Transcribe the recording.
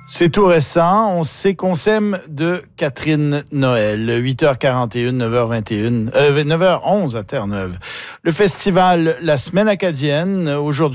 C'est tout récent. On sait qu'on s'aime de Catherine Noël. 8h41, 9h11 à Terre-Neuve. Le festival La Semaine acadienne, aujourd'hui.